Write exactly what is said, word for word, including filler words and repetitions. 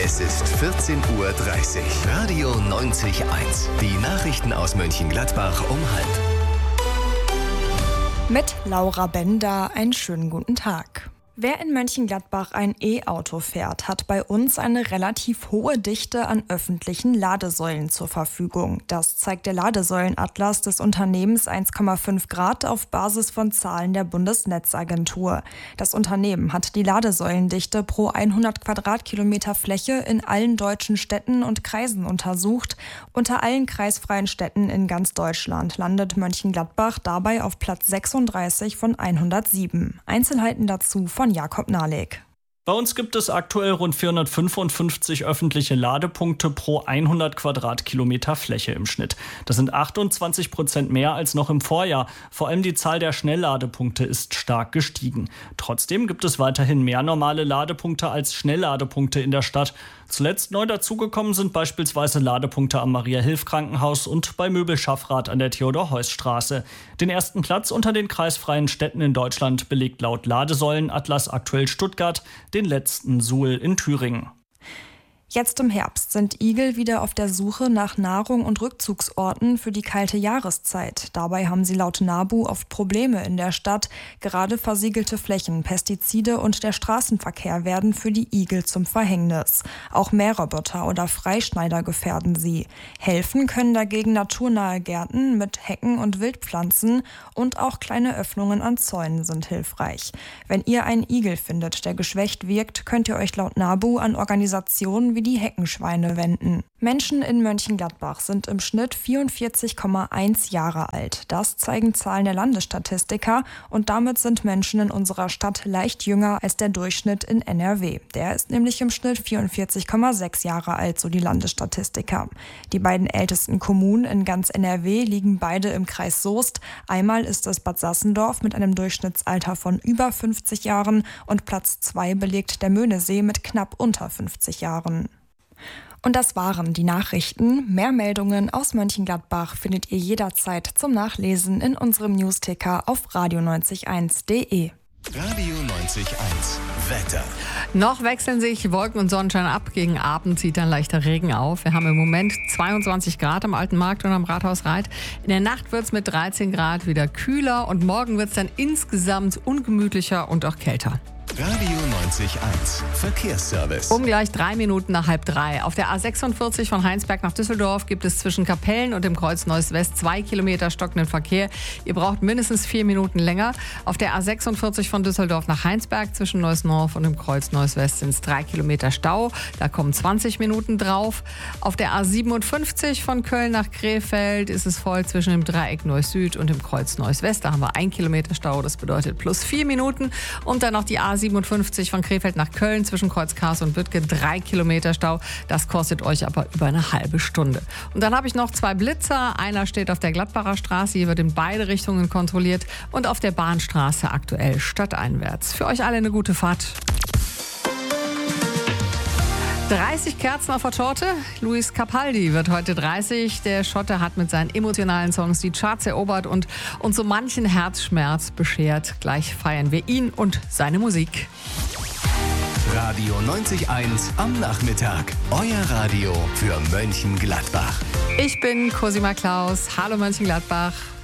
Es ist vierzehn Uhr dreißig. Radio neunzig Komma eins. Die Nachrichten aus Mönchengladbach um halb. Mit Laura Bender einen schönen guten Tag. Wer in Mönchengladbach ein E-Auto fährt, hat bei uns eine relativ hohe Dichte an öffentlichen Ladesäulen zur Verfügung. Das zeigt der Ladesäulenatlas des Unternehmens eins Komma fünf Grad auf Basis von Zahlen der Bundesnetzagentur. Das Unternehmen hat die Ladesäulendichte pro hundert Quadratkilometer Fläche in allen deutschen Städten und Kreisen untersucht. Unter allen kreisfreien Städten in ganz Deutschland landet Mönchengladbach dabei auf Platz sechsunddreißig von hundertsieben. Einzelheiten dazu von Jakob Nalik. Bei uns gibt es aktuell rund vierhundertfünfundfünfzig öffentliche Ladepunkte pro hundert Quadratkilometer Fläche im Schnitt. Das sind achtundzwanzig Prozent mehr als noch im Vorjahr. Vor allem die Zahl der Schnellladepunkte ist stark gestiegen. Trotzdem gibt es weiterhin mehr normale Ladepunkte als Schnellladepunkte in der Stadt. Zuletzt neu dazugekommen sind beispielsweise Ladepunkte am Maria-Hilf-Krankenhaus und bei Möbel Schaffrath an der Theodor-Heuss-Straße. Den ersten Platz unter den kreisfreien Städten in Deutschland belegt laut Ladesäulenatlas aktuell Stuttgart, den letzten Suhl in Thüringen. Jetzt im Herbst sind Igel wieder auf der Suche nach Nahrung und Rückzugsorten für die kalte Jahreszeit. Dabei haben sie laut NABU oft Probleme in der Stadt. Gerade versiegelte Flächen, Pestizide und der Straßenverkehr werden für die Igel zum Verhängnis. Auch Mähroboter oder Freischneider gefährden sie. Helfen können dagegen naturnahe Gärten mit Hecken und Wildpflanzen, und auch kleine Öffnungen an Zäunen sind hilfreich. Wenn ihr einen Igel findet, der geschwächt wirkt, könnt ihr euch laut NABU an Organisationen wie die Heckenschweine wenden. Menschen in Mönchengladbach sind im Schnitt vierundvierzig Komma eins Jahre alt. Das zeigen Zahlen der Landesstatistiker, und damit sind Menschen in unserer Stadt leicht jünger als der Durchschnitt in N R W. Der ist nämlich im Schnitt vierundvierzig Komma sechs Jahre alt, so die Landesstatistiker. Die beiden ältesten Kommunen in ganz N R W liegen beide im Kreis Soest. Einmal ist es Bad Sassendorf mit einem Durchschnittsalter von über fünfzig Jahren, und Platz zwei belegt der Möhnesee mit knapp unter fünfzig Jahren. Und das waren die Nachrichten. Mehr Meldungen aus Mönchengladbach findet ihr jederzeit zum Nachlesen in unserem Newsticker auf radio neunzig Komma eins punkt de. Radio neunzig Komma eins. Wetter. Noch wechseln sich Wolken und Sonnenschein ab. Gegen Abend zieht dann leichter Regen auf. Wir haben im Moment zweiundzwanzig Grad am Alten Markt und am Rathausreit. In der Nacht wird es mit dreizehn Grad wieder kühler, und morgen wird es dann insgesamt ungemütlicher und auch kälter. Radio neunzig Komma eins. Verkehrsservice. Um gleich drei Minuten nach halb drei. Auf der A sechsundvierzig von Heinsberg nach Düsseldorf gibt es zwischen Kapellen und dem Kreuz Neuss West zwei Kilometer stockenden Verkehr. Ihr braucht mindestens vier Minuten länger. Auf der A sechsundvierzig von Düsseldorf nach Heinsberg zwischen Neuss North und dem Kreuz Neuss West sind es drei Kilometer Stau. Da kommen zwanzig Minuten drauf. Auf der A siebenundfünfzig von Köln nach Krefeld ist es voll zwischen dem Dreieck Neuss Süd und dem Kreuz Neuss West. Da haben wir ein Kilometer Stau. Das bedeutet plus vier Minuten. Und dann noch die A siebenundfünfzig von Krefeld nach Köln zwischen Kreuz Kars und Büttgen, drei Kilometer Stau. Das kostet euch aber über eine halbe Stunde. Und dann habe ich noch zwei Blitzer. Einer steht auf der Gladbacher Straße, hier wird in beide Richtungen kontrolliert, und auf der Bahnstraße aktuell stadteinwärts. Für euch alle eine gute Fahrt. dreißig Kerzen auf der Torte. Luis Capaldi wird heute dreißig. Der Schotte hat mit seinen emotionalen Songs die Charts erobert und uns so manchen Herzschmerz beschert. Gleich feiern wir ihn und seine Musik. Radio neunzig Komma eins am Nachmittag. Euer Radio für Mönchengladbach. Ich bin Cosima Klaus. Hallo Mönchengladbach.